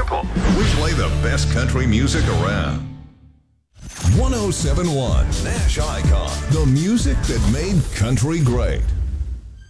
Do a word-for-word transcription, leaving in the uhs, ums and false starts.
typical. We play the best country music around. one oh seven point one Nash Icon. The music that made country great.